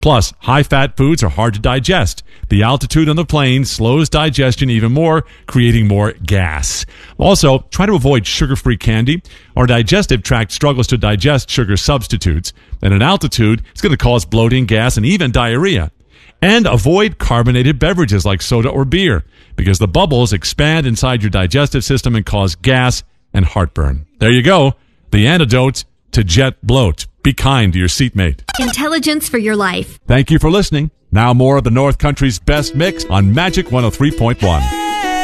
Plus, high-fat foods are hard to digest. The altitude on the plane slows digestion even more, creating more gas. Also, try to avoid sugar-free candy. Our digestive tract struggles to digest sugar substitutes. And at altitude, it's going to cause bloating, gas, and even diarrhea. And avoid carbonated beverages like soda or beer, because the bubbles expand inside your digestive system and cause gas and heartburn. There you go. The antidote to jet bloat. Be kind to your seatmate. Intelligence for your life. Thank you for listening. Now more of the North Country's best mix on Magic 103.1.